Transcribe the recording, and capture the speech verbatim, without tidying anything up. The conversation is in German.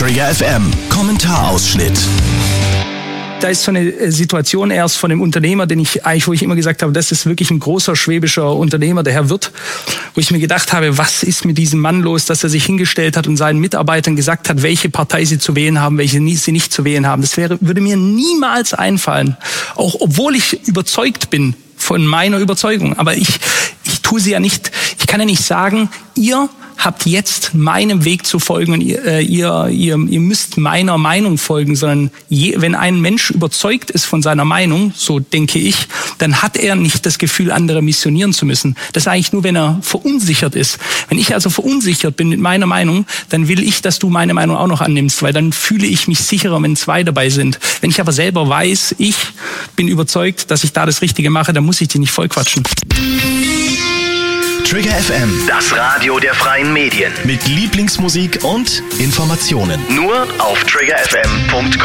Trigger F M Kommentarausschnitt. Da ist so eine Situation erst von dem Unternehmer, den ich eigentlich, wo ich immer gesagt habe, das ist wirklich ein großer schwäbischer Unternehmer, der Herr Wirth, wo ich mir gedacht habe, was ist mit diesem Mann los, dass er sich hingestellt hat und seinen Mitarbeitern gesagt hat, welche Partei sie zu wählen haben, welche sie nicht zu wählen haben. Das wäre, würde mir niemals einfallen, auch obwohl ich überzeugt bin von meiner Überzeugung. Aber ich, ich tue sie ja nicht, ich kann ja nicht sagen, ihr habt jetzt meinem Weg zu folgen und ihr, äh, ihr, ihr, ihr müsst meiner Meinung folgen, sondern je, wenn ein Mensch überzeugt ist von seiner Meinung, so denke ich, dann hat er nicht das Gefühl, andere missionieren zu müssen. Das ist eigentlich nur, wenn er verunsichert ist. Wenn ich also verunsichert bin mit meiner Meinung, dann will ich, dass du meine Meinung auch noch annimmst, weil dann fühle ich mich sicherer, wenn zwei dabei sind. Wenn ich aber selber weiß, ich bin überzeugt, dass ich da das Richtige mache, dann muss ich dich nicht vollquatschen. Trigger F M, das Radio der freien Medien. Mit Lieblingsmusik und Informationen. Nur auf trigger f m punkt com.